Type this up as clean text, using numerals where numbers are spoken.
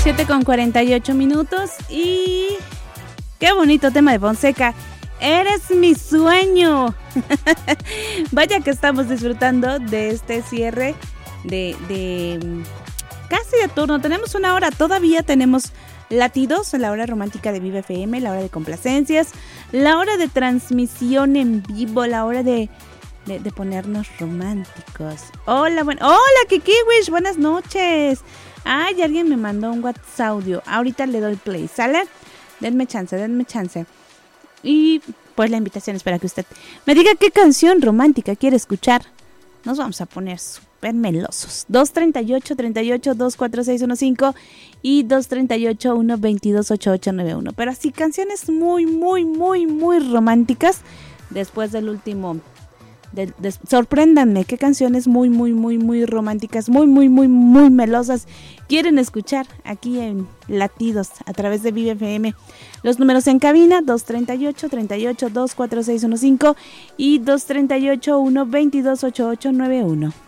7:48 y qué bonito tema de Fonseca. Eres mi sueño. Vaya que estamos disfrutando de este cierre de casi de turno. Tenemos una hora, todavía tenemos latidos, la hora romántica de Viva FM, la hora de complacencias, la hora de transmisión en vivo, la hora de ponernos románticos. Hola, Kikiwish, buenas noches. Ay, alguien me mandó un WhatsApp audio. Ahorita le doy play, ¿sale? Denme chance. Y pues la invitación es para que usted me diga qué canción romántica quiere escuchar. Nos vamos a poner súper melosos. 238-24615 y 238-122-8891. Pero así canciones muy, muy, muy, muy románticas. Después del último... sorpréndanme qué canciones muy, muy, muy, muy románticas, muy, muy, muy, muy melosas quieren escuchar aquí en Latidos a través de Viva FM. Los números en cabina 238-24615 y 238-122-8891.